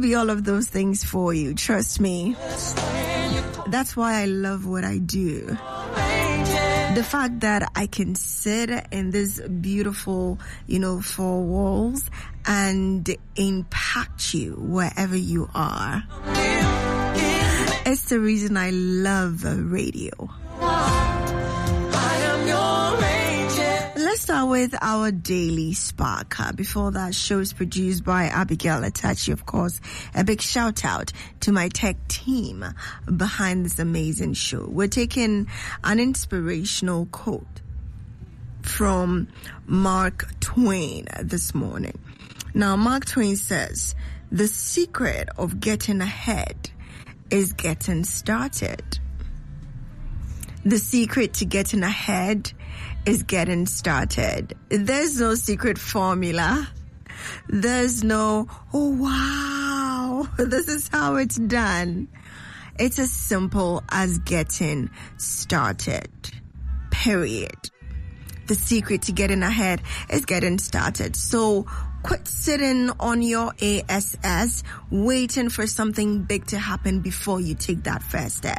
be all of those things for you. Trust me. That's why I love what I do. The fact that I can sit in this beautiful, four walls and impact you wherever you are. It's the reason I love radio. Let's start with our daily spark. Before that, show is produced by Abigail Atachi, of course. A big shout out to my tech team behind this amazing show. We're taking an inspirational quote from Mark Twain this morning. Now, Mark Twain says, "The secret of getting ahead is getting started." The secret to getting ahead is getting started. There's no secret formula. There's no, oh wow, this is how it's done. It's as simple as getting started. Period. The secret to getting ahead is getting started. So quit sitting on your ASS, waiting for something big to happen before you take that first step.